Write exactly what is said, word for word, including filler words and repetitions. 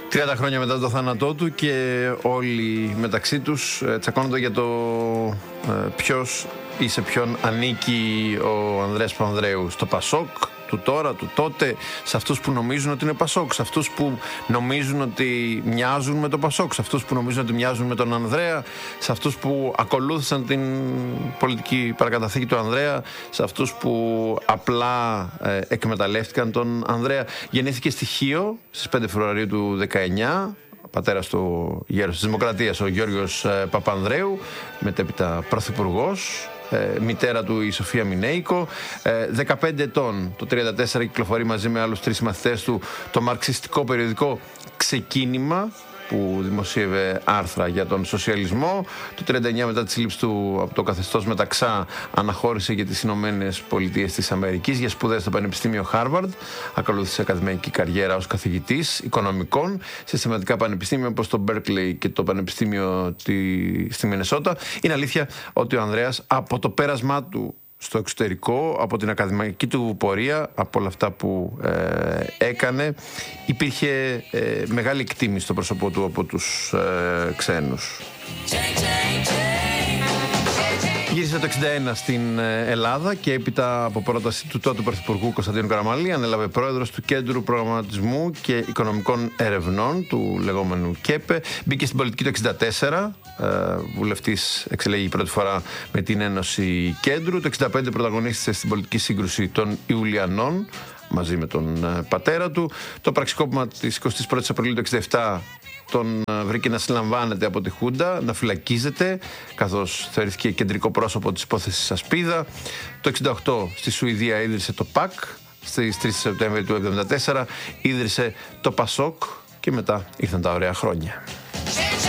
τριάντα χρόνια μετά το θάνατό του και όλοι μεταξύ τους τσακώνονται για το ε, ποιος ή σε ποιον ανήκει ο Ανδρέας Παπανδρέου. Στο Πασόκ του τώρα, του τότε, σε αυτούς που νομίζουν ότι είναι Πασόκ, σε αυτούς που νομίζουν ότι μοιάζουν με το Πασόκ, σε αυτούς που νομίζουν ότι μοιάζουν με τον Ανδρέα, σε αυτούς που ακολούθησαν την πολιτική παρακαταθήκη του Ανδρέα, σε αυτούς που απλά ε, εκμεταλλεύτηκαν τον Ανδρέα. Γεννήθηκε στη Χίο στις πέντε Φεβρουαρίου του δεκαεννιά, πατέρας του γέρος της Δημοκρατίας, ο Γιώργος ε, Παπανδρέου, μετέπειτα πρωθυπουργός. Ε, μητέρα του η Σοφία Μινέικο, ε, δεκαπέντε ετών το τριάντα τέσσερα κυκλοφορεί μαζί με άλλους τρεις μαθητές του το μαρξιστικό περιοδικό Ξεκίνημα, που δημοσίευε άρθρα για τον σοσιαλισμό. Το τριάντα εννιά, μετά τη σύλληψη του από το καθεστώς Μεταξά, αναχώρησε για τις Ηνωμένες Πολιτείες της Αμερικής για σπουδές στο Πανεπιστήμιο Χάρβαρντ. Ακολούθησε ακαδημαϊκή καριέρα ως καθηγητής οικονομικών σε σημαντικά πανεπιστήμια όπως το Μπέρκλεϊ και το Πανεπιστήμιο τη, στη Μινεσότα. Είναι αλήθεια ότι ο Ανδρέας από το πέρασμά του στο εξωτερικό, από την ακαδημαϊκή του πορεία, από όλα αυτά που ε, έκανε, υπήρχε ε, μεγάλη εκτίμηση στο πρόσωπό του από τους ε, ξένους. Γύρισε το εξήντα ένα στην Ελλάδα και έπειτα από πρόταση του τότε Πρωθυπουργού Κωνσταντίνου Καραμανλή ανέλαβε πρόεδρος του Κέντρου Προγραμματισμού και Οικονομικών Ερευνών, του λεγόμενου ΚΕΠΕ. Μπήκε στην πολιτική το εξήντα τέσσερα, βουλευτής εξελέγει πρώτη φορά με την Ένωση Κέντρου. Το εξήντα πέντε πρωταγωνίστησε στην πολιτική σύγκρουση των Ιουλιανών μαζί με τον πατέρα του. Το πραξικόπημα της εικοστής πρώτης Απριλίου του εξήντα επτά τον βρήκε να συλλαμβάνεται από τη Χούντα, να φυλακίζεται, καθώς θεωρήθηκε κεντρικό πρόσωπο της υπόθεσης Ασπίδα. Το εξήντα οκτώ στη Σουηδία ίδρυσε το ΠΑΚ, στις τρεις Σεπτέμβρη του εβδομήντα τέσσερα ίδρυσε το Πασόκ και μετά ήρθαν τα ωραία χρόνια.